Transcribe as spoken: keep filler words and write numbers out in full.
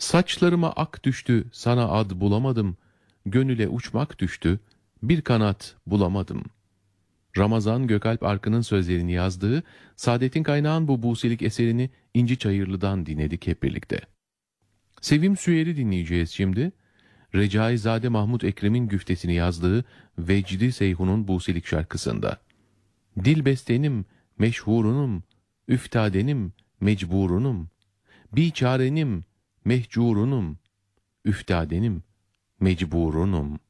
Saçlarıma ak düştü, sana ad bulamadım. Gönüle uçmak düştü, bir kanat bulamadım. Ramazan Gökalp Arkın'ın sözlerini yazdığı Saadettin Kaynağ'ın bu busilik eserini İnci Çayırlı'dan dinledik hep birlikte. Sevim Süyer'i dinleyeceğiz şimdi. Recaizade Mahmud Ekrem'in güftesini yazdığı Vecdi Seyhun'un busilik şarkısında. Dilbestenim, meşhurunum, üftadenim, mecburunum, biçarenim, mehcurunum, üftadenim, mecburunum.